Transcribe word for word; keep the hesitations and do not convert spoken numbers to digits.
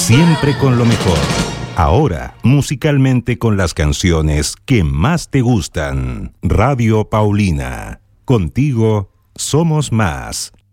Siempre con lo mejor. Ahora, musicalmente con las canciones que más te gustan. Radio Paulina. Contigo somos más.